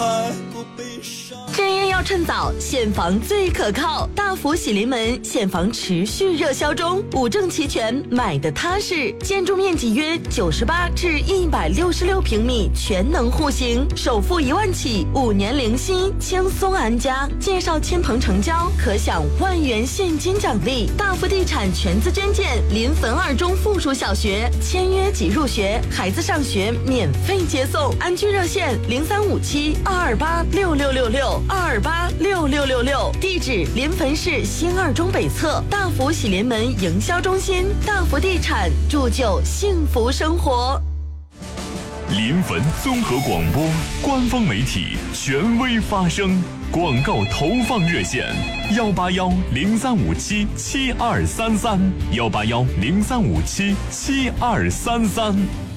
真烟要趁早，现房最可靠。大福喜临门现房持续热销中，五证齐全，买的踏实。建筑面积约98至166平米，全能户型，首付1万起，5年零息，轻松安家。介绍亲朋成交，可享1万元现金奖励。大福地产全资捐建临汾2中附属小学，签约即入学，孩子上学免费接送。安居热线0357-228-6666，228-6666。地址临汾市新2中北侧大福喜临门营销中心。大福地产，铸就幸福生活。 临汾综合广播官方媒体，权威发声。广告投放热线：181-0357-7233，181-0357-7233。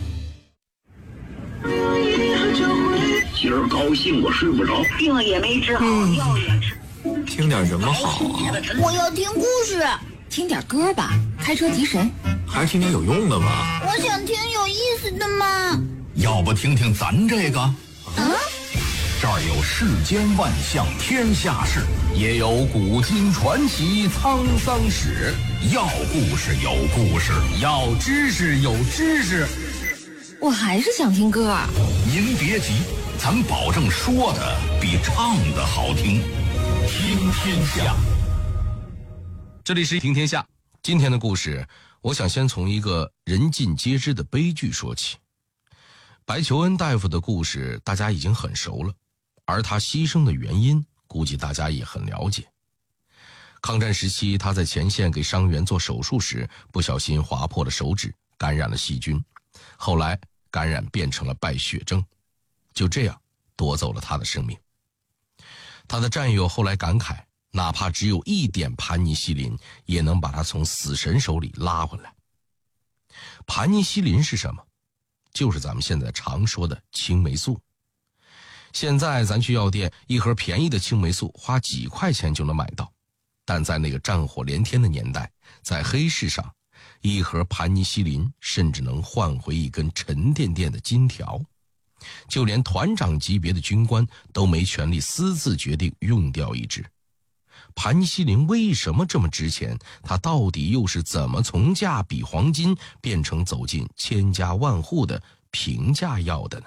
今儿高兴我睡不着， 病也没治好，药也吃。 听点什么好啊？ 我要听故事。 听点歌吧，开车提神。 还是听点有用的吧。 我想听有意思的嘛。 要不听听咱这个？这儿有世间万象天下事，也有古今传奇沧桑史。要故事有故事，要知识有知识。 我还是想听歌。 您别急，咱保证说的比唱的好听。听天下。 这里是听天下，今天的故事，我想先从一个人尽皆知的悲剧说起。白求恩大夫的故事大家已经很熟了，而他牺牲的原因估计大家也很了解。抗战时期，他在前线给伤员做手术时，不小心划破了手指，感染了细菌，后来感染变成了败血症，就这样夺走了他的生命。他的战友后来感慨，哪怕只有1点盘尼西林，也能把他从死神手里拉回来。盘尼西林是什么？就是咱们现在常说的青霉素。现在咱去药店，一盒便宜的青霉素花几块钱就能买到，但在那个战火连天的年代，在黑市上，一盒盘尼西林甚至能换回一根沉甸甸的金条。就连团长级别的军官都没权利私自决定用掉一支。盘尼西林为什么这么值钱？它到底又是怎么从价比黄金变成走进千家万户的平价药的呢？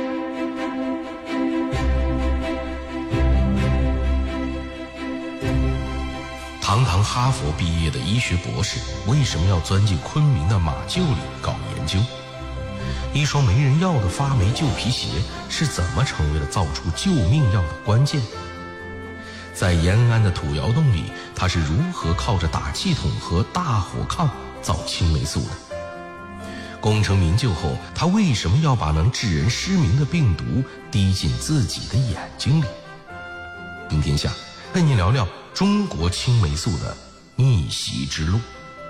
堂堂哈佛毕业的医学博士，为什么要钻进昆明的马厩里搞研究？一双没人要的发霉旧皮鞋是怎么成为了造出救命药的关键？在延安的土窑洞里，他是如何靠着打气筒和大火炕造青霉素的？功成名就后，他为什么要把能致人失明的病毒滴进自己的眼睛里？听天下跟你聊聊中国青霉素的逆袭之路。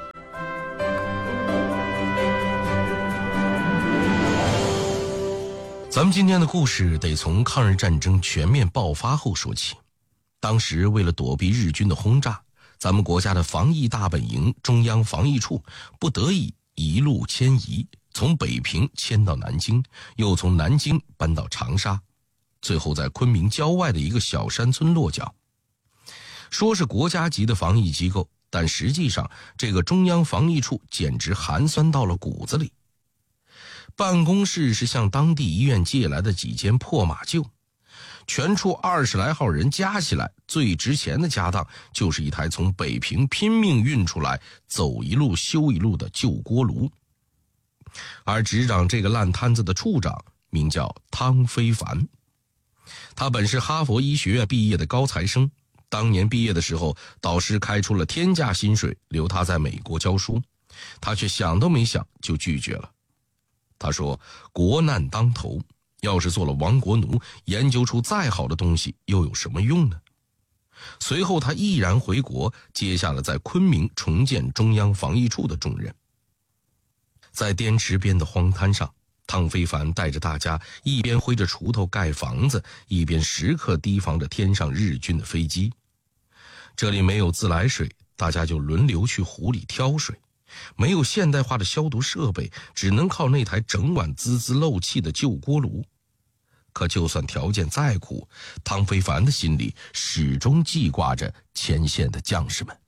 咱们今天的故事得从抗日战争全面爆发后说起。当时为了躲避日军的轰炸，咱们国家的防疫大本营中央防疫处不得已一路迁移，从北平迁到南京，又从南京搬到长沙，最后在昆明郊外的一个小山村落脚。说是国家级的防疫机构，但实际上这个中央防疫处简直寒酸到了骨子里。办公室是向当地医院借来的几间破马厩，全处20来号人加起来，最值钱的家当就是一台从北平拼命运出来走一路修一路的旧锅炉。而执掌这个烂摊子的处长名叫汤非凡，他本是哈佛医学院毕业的高材生，当年毕业的时候，导师开出了天价薪水留他在美国教书，他却想都没想就拒绝了。他说，国难当头，要是做了亡国奴，研究出再好的东西又有什么用呢？随后他毅然回国，接下了在昆明重建中央防疫处的重任。在滇池边的荒滩上，汤非凡带着大家一边挥着锄头盖房子，一边时刻提防着天上日军的飞机。这里没有自来水，大家就轮流去湖里挑水，没有现代化的消毒设备，只能靠那台整晚滋滋漏气的旧锅炉。 可就算条件再苦，汤非凡的心里始终记挂着前线的将士们。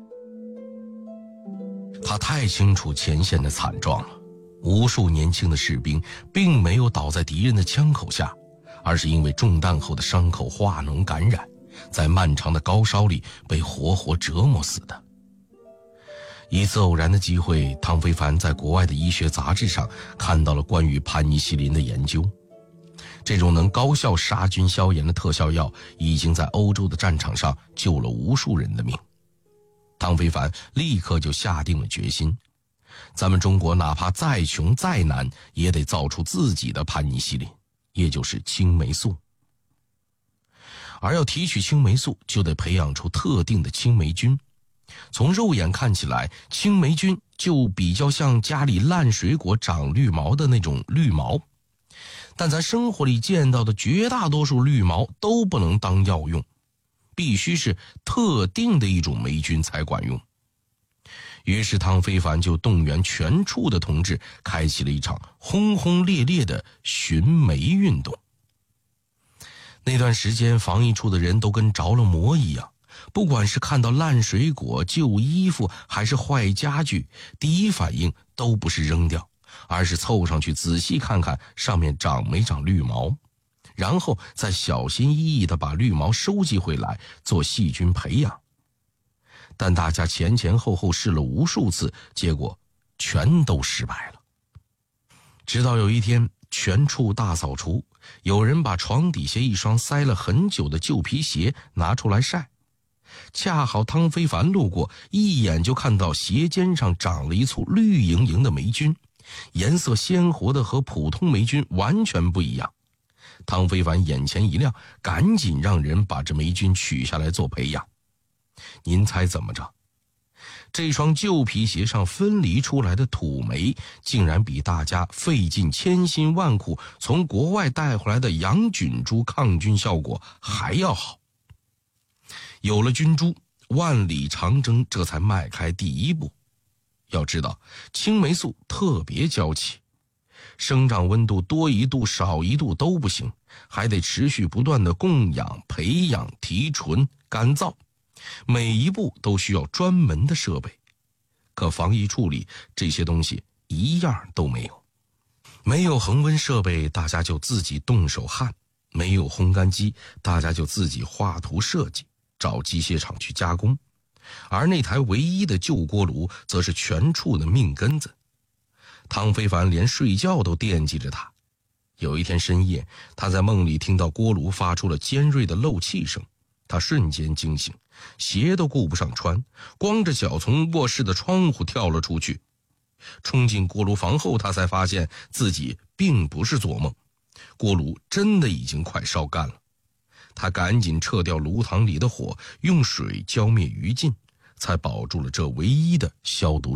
他太清楚前线的惨状了，无数年轻的士兵并没有倒在敌人的枪口下，而是因为中弹后的伤口化脓感染，在漫长的高烧里被活活折磨死的。一次偶然的机会，汤非凡在国外的医学杂志上看到了关于盘尼西林的研究。这种能高效杀菌消炎的特效药已经在欧洲的战场上救了无数人的命。汤非凡立刻就下定了决心，咱们中国哪怕再穷再难，也得造出自己的盘尼西林，也就是青霉素。而要提取青霉素，就得培养出特定的青霉菌。从肉眼看起来，青霉菌就比较像家里烂水果长绿毛的那种绿毛，但咱生活里见到的绝大多数绿毛都不能当药用，必须是特定的一种霉菌才管用。于是汤非凡就动员全处的同志，开启了一场轰轰烈烈的寻霉运动。那段时间，防疫处的人都跟着了魔一样，不管是看到烂水果、旧衣服还是坏家具，第一反应都不是扔掉，而是凑上去仔细看看上面长没长绿毛，然后再小心翼翼地把绿毛收集回来做细菌培养。但大家前后后试了无数次，结果全都失败了。直到有一天，全处大扫除，有人把床底下一双塞了很久的旧皮鞋拿出来晒，恰好汤非凡路过，一眼就看到鞋尖上长了一簇绿莹莹的霉菌，颜色鲜活的和普通霉菌完全不一样。汤非凡眼前一亮，赶紧让人把这霉菌取下来做培养。您猜怎么着？这双旧皮鞋上分离出来的土霉，竟然比大家费尽千辛万苦从国外带回来的洋菌株抗菌效果还要好。有了菌株，万里长征这才迈开第一步。要知道，青霉素特别娇气，生长温度多1度少1度都不行，还得持续不断的供养、培养、提纯、干燥，每一步都需要专门的设备。可防疫处里这些东西一样都没有。没有恒温设备，大家就自己动手焊；没有烘干机，大家就自己画图设计，找机械厂去加工。而那台唯一的旧锅炉则是全处的命根子。汤非凡连睡觉都惦记着它。有一天深夜，他在梦里听到锅炉发出了尖锐的漏气声，他瞬间惊醒，鞋都顾不上穿，光着脚从卧室的窗户跳了出去。冲进锅炉房后，他才发现自己并不是做梦，锅炉真的已经快烧干了。他赶紧撤掉炉膛里的火，用水浇灭余烬，才保住了这唯一的消毒